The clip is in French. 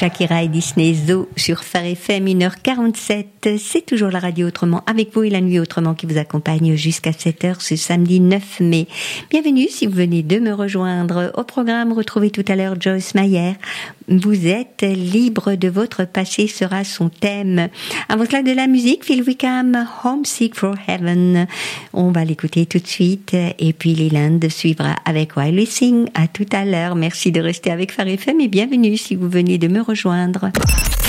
Shakira et Disney Zoo sur Phare FM 1h47. C'est toujours la radio autrement avec vous et la nuit autrement qui vous accompagne jusqu'à 7h ce samedi 9 mai. Bienvenue si vous venez de me rejoindre au programme. Retrouvez tout à l'heure Joyce Meyer. Vous êtes libre de votre passé sera son thème. Avant cela de la musique, Phil Wickham, Homesick for Heaven. On va l'écouter tout de suite et puis Leland suivra avec While We Sing. À tout à l'heure. Merci de rester avec Phare FM et bienvenue si vous venez de me rejoindre.